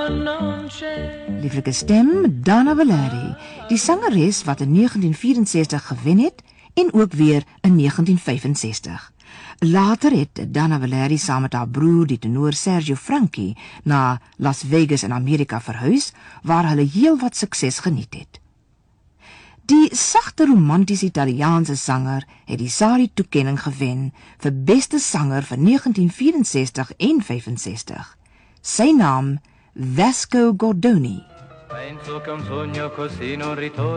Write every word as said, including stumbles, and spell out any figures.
Lieflike stem, Dana Valerie, die sangeres wat in negentien vierensestig gewen het en ook weer in negentien vyfensestig. Later het Dana Valerie saam met haar broer, die tenor Sergio Franchi, na Las Vegas in Amerika verhuis, waar hulle heel wat sukses geniet het. Die sagte romantiese Italiaanse sanger het die Sari-toekenning gewen vir beste sanger vir negentien vierensestig en vyfensestig. Sy naam, Vasco Gordoni.